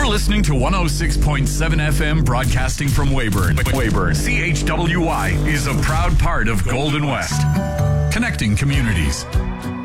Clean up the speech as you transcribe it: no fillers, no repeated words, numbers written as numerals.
You're listening to 106.7 FM broadcasting from Weyburn. Weyburn, CHWY is a proud part of Golden West. Connecting communities.